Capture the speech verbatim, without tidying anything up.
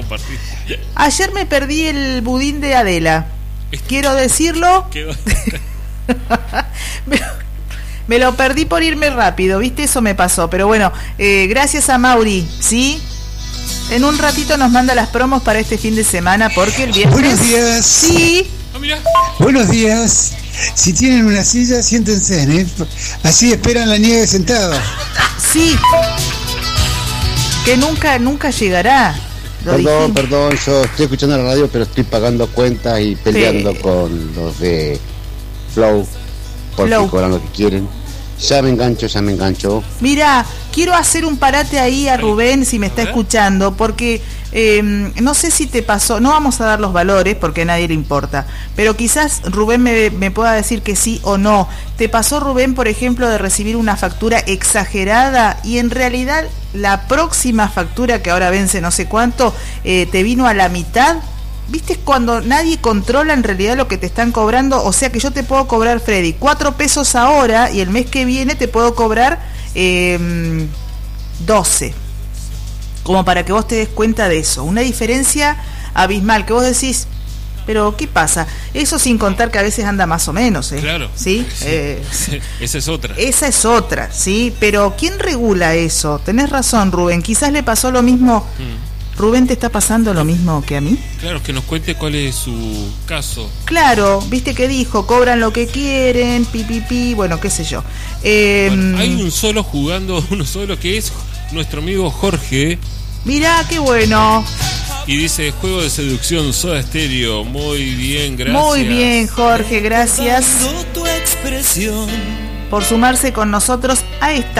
compartir. Ayer me perdí el budín de Adela. Quiero decirlo. me, me lo perdí por irme rápido, ¿viste? Eso me pasó. Pero bueno, eh, gracias a Mauri, ¿sí? En un ratito nos manda las promos para este fin de semana porque el viernes... Buenos días. Sí. Oh, mira. Buenos días. Si tienen una silla, siéntense, ¿eh? Así esperan la nieve sentados. Sí. Que nunca, nunca llegará. Lo Perdón, dijimos. perdón, yo estoy escuchando la radio, pero estoy pagando cuentas y peleando Sí. con los de Flow, porque Flow. cobran lo que quieren. Ya me engancho, ya me engancho. Mira, quiero hacer un parate ahí a Rubén, si me está escuchando, porque eh, no sé si te pasó, no vamos a dar los valores porque a nadie le importa, pero quizás Rubén me, me pueda decir que sí o no. ¿Te pasó, Rubén, por ejemplo, de recibir una factura exagerada y en realidad la próxima factura, que ahora vence no sé cuánto, eh, te vino a la mitad? ¿Viste cuando nadie controla en realidad lo que te están cobrando? O sea que yo te puedo cobrar, Freddy, cuatro pesos ahora y el mes que viene te puedo cobrar eh, doce. Como para que vos te des cuenta de eso. Una diferencia abismal que vos decís, pero ¿qué pasa? Eso sin contar que a veces anda más o menos, ¿eh? Claro. ¿Sí? Sí. Eh, Esa es otra. Esa es otra, ¿sí? Pero ¿quién regula eso? Tenés razón, Rubén. Quizás le pasó lo mismo... Mm. Rubén, ¿te está pasando lo mismo que a mí? Claro, que nos cuente cuál es su caso. Claro, viste que dijo, cobran lo que quieren, pi, pi, pi, bueno, qué sé yo. Eh, Bueno, hay un solo jugando, uno solo que es nuestro amigo Jorge. Mirá, qué bueno. Y dice, juego de seducción, Soda Stereo. Muy bien, gracias. Muy bien, Jorge, gracias por sumarse con nosotros a esta